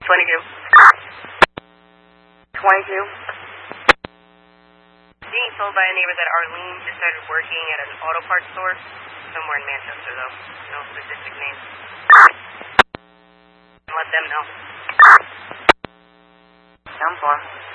22. 22. Being told by a neighbor that Arlene just started working at an auto parts store somewhere in Manchester, though. No specific name. Let them know. 10-4.